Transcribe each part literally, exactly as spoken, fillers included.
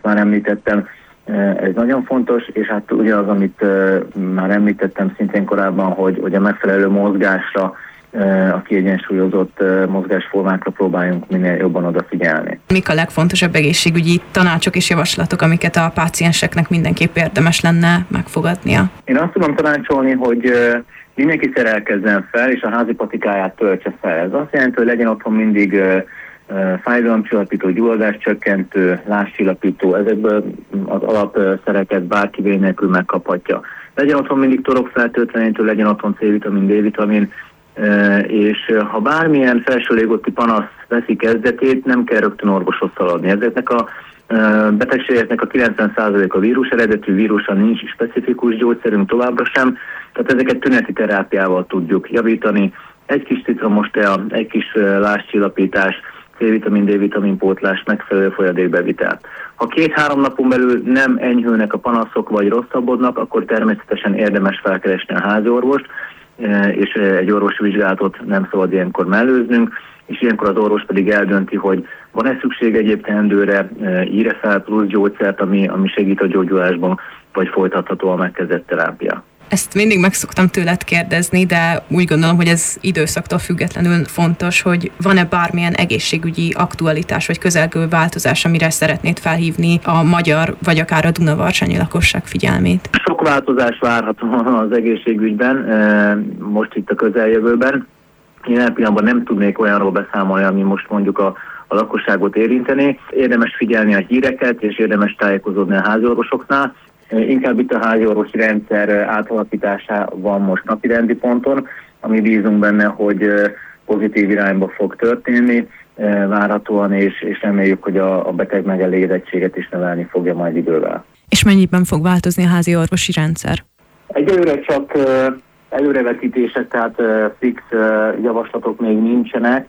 már említettem, ez nagyon fontos, és hát ugyanaz, amit már említettem szintén korábban, hogy, hogy a megfelelő mozgásra, a kiegyensúlyozott mozgásformákra próbáljunk minél jobban odafigyelni. Mik a legfontosabb egészségügyi tanácsok és javaslatok, amiket a pácienseknek mindenképp érdemes lenne megfogadnia? Én azt tudom tanácsolni, hogy mindenki szerelkezzen fel, és a házi patikáját töltse fel. Ez azt jelenti, hogy legyen otthon mindig fájdalomcsillapító, gyulladáscsökkentő, lázcsillapító, ezekből az alapszereket bárki vény nélkül megkaphatja. Legyen otthon mindig torokfertőtlenítő, legyen otthon C-vitamin, D-vitamin, és ha bármilyen felső légúti panasz veszi kezdetét, nem kell rögtön orvoshoz szaladni. Ezeknek a betegségeknek a kilencven százaléka vírus eredetű, vírusan nincs specifikus gyógyszerünk továbbra sem, tehát ezeket tüneti terápiával tudjuk javítani. Egy kis citromos tea, egy kis lázcsillapítás, C-vitamin, D-vitamin pótlás, megfelelő folyadékbevitel. Ha két-három napon belül nem enyhülnek a panaszok vagy rosszabbodnak, akkor természetesen érdemes felkeresni a háziorvost, és egy orvosi vizsgálatot nem szabad ilyenkor mellőznünk, és ilyenkor az orvos pedig eldönti, hogy van-e szükség egyéb teendőre, ír-e fel plusz gyógyszert, ami, ami segít a gyógyulásban, vagy folytatható a megkezdett terápia. Ezt mindig meg szoktam tőled kérdezni, de úgy gondolom, hogy ez időszaktól függetlenül fontos, hogy van-e bármilyen egészségügyi aktualitás vagy közelgő változás, amire szeretnéd felhívni a magyar vagy akár a dunavarsanyi lakosság figyelmét? Sok változás várható az egészségügyben, most itt a közeljövőben. Én pillanatban nem tudnék olyanról beszámolni, ami most mondjuk a, a lakosságot érinteni. Érdemes figyelni a híreket, és érdemes tájékozódni a háziorvosoknál. Inkább itt a háziorvosi rendszer átalakítása van most napirendi ponton, ami bízunk benne, hogy pozitív irányba fog történni várhatóan, és, és reméljük, hogy a, a beteg megelégedettséget is növelni fogja majd idővel. És mennyiben fog változni a háziorvosi rendszer? Egyelőre csak előrevetítések, tehát fix javaslatok még nincsenek,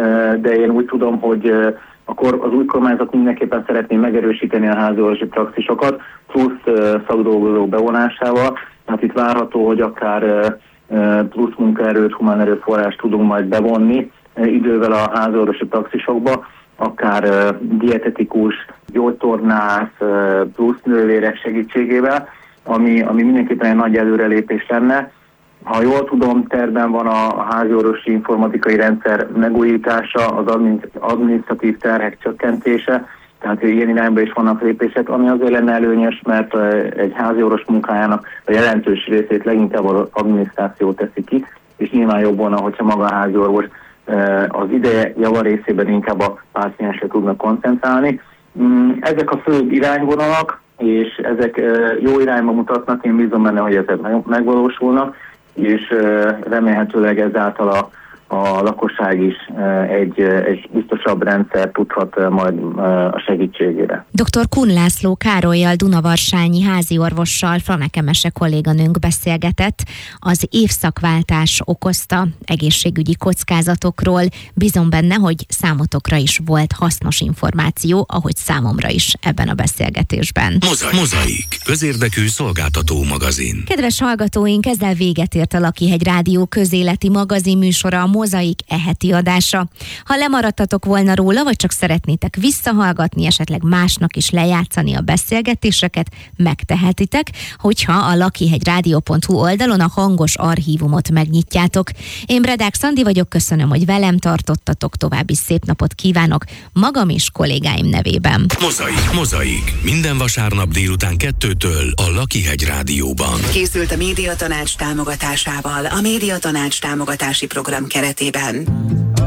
de én úgy tudom, hogy akkor az új kormányzat mindenképpen szeretné megerősíteni a háziorvosi praxisokat, plusz szakdolgozók bevonásával. Hát itt várható, hogy akár plusz munkaerőt, humán erőforrást tudunk majd bevonni idővel a háziorvosi praxisokba, akár dietetikus, gyógytornász, plusz nővérek segítségével, ami, ami mindenképpen egy nagy előrelépés lenne. Ha jól tudom, tervben van a háziorvosi informatikai rendszer megújítása, az adminisztratív terhek csökkentése, tehát ilyen irányba is vannak lépések, ami azért lenne előnyös, mert egy háziorvos munkájának a jelentős részét leginkább az adminisztráció teszi ki, és nyilván jobb volna, hogyha maga a háziorvos az ideje javarészében inkább a páciensre tudnak koncentrálni. Ezek a fő irányvonalak, és ezek jó irányba mutatnak, én bízom benne, hogy ezek megvalósulnak, és remélhetőleg ezáltal a, a lakosság is egy, egy biztosabb rendszer tudhat majd a segítségére. doktor Kun László Károllyal, dunavarsanyi háziorvossal, Franeke Mese kolléganőnk beszélgetett az évszakváltás okozta egészségügyi kockázatokról. Bízom benne, hogy számotokra is volt hasznos információ, ahogy számomra is ebben a beszélgetésben. Mozaik. Mozaik. Közérdekű szolgáltató magazin. Kedves hallgatóink, ezzel véget ért a Lakihegy Rádió közéleti magazin műsora, a Mozaik e-heti adása. Ha lemaradtatok volna róla, vagy csak szeretnétek visszahallgatni, esetleg másnak is lejátszani a beszélgetéseket, megtehetitek, hogyha a lakihegyrádió pont hu oldalon a hangos archívumot megnyitjátok. Én Bredák Szandi vagyok, köszönöm, hogy velem tartottatok, további szép napot kívánok magam és kollégáim nevében. Mozaik. Mozaik. Minden vasárnap délután kettőtől a Lakihegy Rádióban. Készült a Médiatanács támogatásával, a Médiatanács támogatási program keretében.